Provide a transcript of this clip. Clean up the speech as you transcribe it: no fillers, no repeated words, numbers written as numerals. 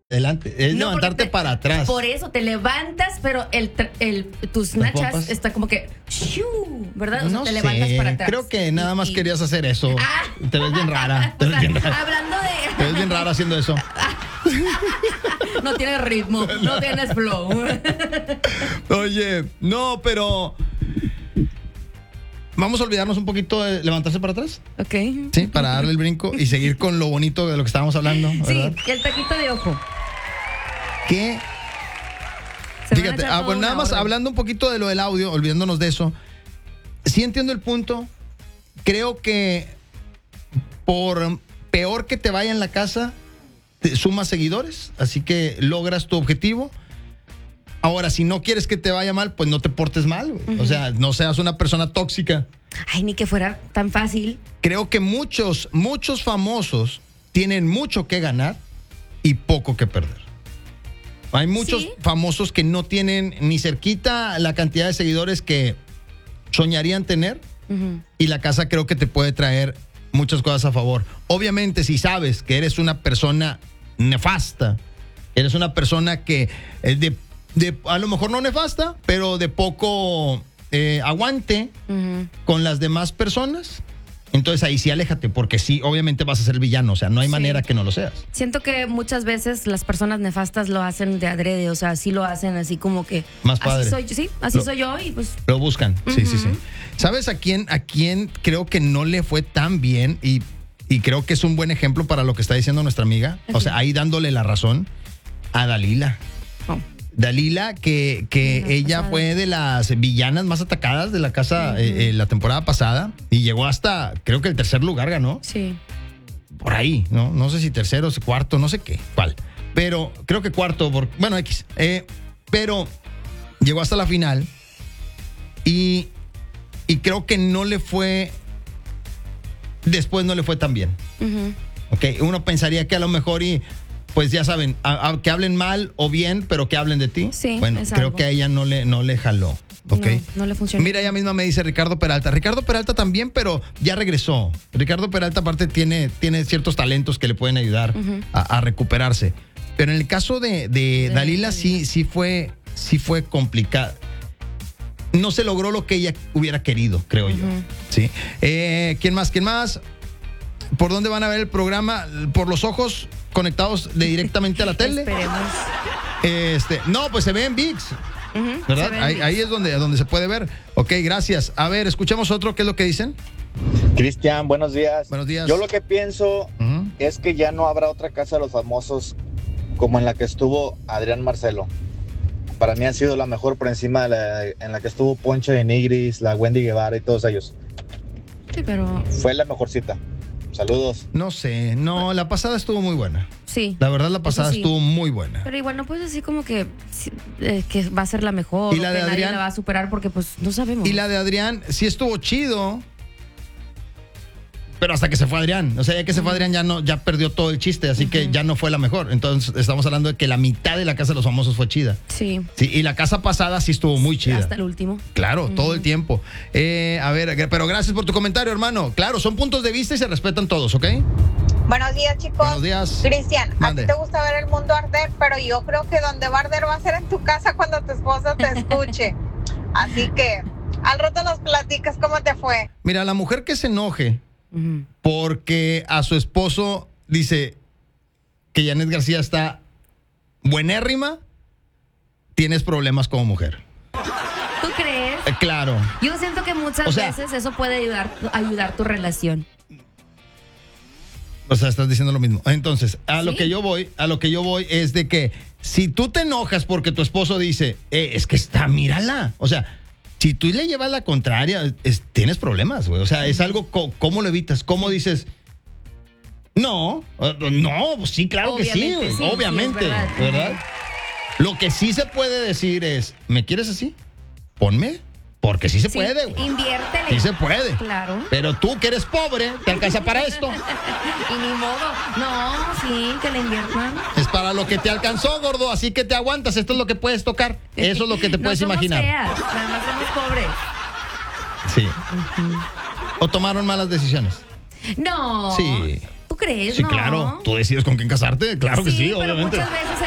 Adelante, es No, levantarte para atrás. Por eso te levantas, pero tus Las nachas pompas. está como que, ¡shiu! ¿verdad? O sea, No te sé, levantas para atrás. creo que nada más querías hacer eso. Ah. Te ves bien rara. Te O ves sea, bien rara. hablando Te ves de... bien rara haciendo eso. No tienes ritmo, no tienes flow. Oye, no, pero vamos a olvidarnos un poquito de levantarse para atrás. Ok. Sí, para darle el brinco y seguir con lo bonito de lo que estábamos hablando, ¿verdad? Sí, y el taquito de ojo. Que Se van a fíjate, echar toda bueno, nada una más orden. hablando un poquito de lo del audio, olvidándonos de eso. Sí entiendo el punto. Creo que por peor que te vaya en la casa, te sumas seguidores, así que logras tu objetivo. Ahora, si no quieres que te vaya mal, pues no te portes mal, güey. O sea, no seas una persona tóxica. Ay, ni que fuera tan fácil. Creo que muchos famosos tienen mucho que ganar y poco que perder. Hay muchos Sí. famosos que no tienen ni cerquita la cantidad de seguidores que soñarían tener, y la casa creo que te puede traer muchas cosas a favor. Obviamente, si sabes que eres una persona nefasta, eres una persona que a lo mejor no nefasta, pero de poco aguante con las demás personas, entonces ahí sí aléjate, porque sí, obviamente vas a ser villano, o sea, no hay Sí. manera que no lo seas. Siento que muchas veces las personas nefastas lo hacen de adrede, o sea, sí lo hacen así como que... Más padre. Así soy, sí, así Lo- soy yo y pues... Lo buscan, sí. ¿Sabes a quién creo que no le fue tan bien? Y creo que es un buen ejemplo para lo que está diciendo nuestra amiga. O sea, ahí dándole la razón a Dalila. Oh. Dalila, que ella pasada. fue de las villanas más atacadas de la casa la temporada pasada y llegó hasta, creo que el tercer lugar ganó. Sí. Por ahí, ¿no? No sé si tercero, si cuarto, no sé qué, cuál. Pero creo que cuarto, bueno, X. Pero llegó hasta la final y creo que no le fue, después no le fue tan bien. Ok, uno pensaría que a lo mejor pues ya saben, que hablen mal o bien, pero que hablen de ti. Sí, bueno, es creo algo. que a ella no le jaló. Ok. No le funciona. Mira, ella misma me dice Ricardo Peralta. Ricardo Peralta también, pero ya regresó. Ricardo Peralta aparte tiene ciertos talentos que le pueden ayudar a recuperarse. Pero en el caso de Dalila sí fue complicado. No se logró lo que ella hubiera querido, creo yo. ¿Sí? ¿Quién más? ¿Por dónde van a ver el programa? ¿Por los ojos conectados directamente a la tele? Esperemos. No, pues se ve en ViX. ¿Verdad? se ve en Ahí es donde se puede ver. Ok, gracias. A ver, escuchemos otro. ¿Qué es lo que dicen? Cristian, buenos días. Buenos días. Yo lo que pienso Ujú. es que ya no habrá otra casa de los famosos como en la que estuvo Adrián Marcelo. Para mí ha sido la mejor por encima de en la que estuvo Poncho de Nigris, la Wendy Guevara y todos ellos. Sí, pero... Fue la mejor cita. Saludos. No sé. No, la pasada estuvo muy buena. Sí. La verdad, la pasada sí. estuvo muy buena. Pero igual no puedes decir como que va a ser la mejor. ¿Y la o de que nadie Adrián? la va a superar porque pues no sabemos. Y la de Adrián sí estuvo chido. Pero hasta que se fue Adrián. O sea, ya que se fue Adrián ya perdió todo el chiste, así que ya no fue la mejor. Entonces estamos hablando de que la mitad de la casa de los famosos fue chida. Sí. Sí, y la casa pasada sí estuvo muy chida. Hasta el último. Claro, todo el tiempo. A ver, pero gracias por tu comentario, hermano. Claro, son puntos de vista y se respetan todos, ¿ok? Buenos días, chicos. Buenos días. Cristian, a Mande. ti te gusta ver el mundo arder, pero yo creo que donde va a arder va a ser en tu casa cuando tu esposa te escuche. Así que al rato nos platicas cómo te fue. Mira, la mujer que se enoje porque a su esposo dice que Janet García está buenérrima, tienes problemas como mujer. ¿Tú crees? Claro. Yo siento que muchas O sea- veces eso puede ayudar tu relación. O sea, estás diciendo lo mismo. Entonces, a ¿Sí? lo que yo voy es de que si tú te enojas porque tu esposo dice, es que está, mírala. O sea, si tú le llevas la contraria, tienes problemas, güey. O sea, es algo, ¿cómo lo evitas? ¿Cómo dices? No, pues sí, claro que sí, güey. Obviamente, sí, Obviamente, sí, es verdad. ¿verdad? Lo que sí se puede decir es, ¿me quieres así? Ponme, porque sí se Sí, puede, güey. inviértele. Sí se puede. Claro. Pero tú que eres pobre, ¿te alcanza para esto? Y ni modo. No, sí, que le inviertan. Es para lo que te alcanzó, gordo, así que te aguantas. Esto es lo que puedes tocar. Eso es lo que te puedes no somos imaginar. feas, nada más somos pobres. Sí. ¿O tomaron malas decisiones? No. Sí. ¿Tú ¿Tú crees? Sí, No. claro. Tú decides con quién casarte. Claro que sí, pero obviamente. muchas veces